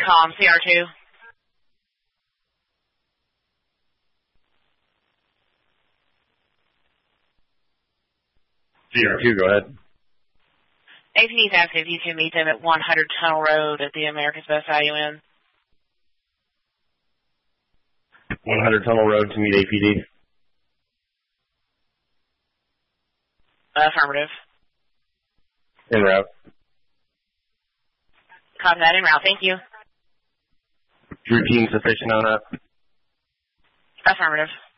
CR2. CR2, go ahead. APD's asked if you can meet them at 100 Tunnel Road at the America's Best Value Inn. 100 Tunnel Road to meet APD. Affirmative. En route. Copy that, en route. Thank you. Routine sufficient on that? Affirmative.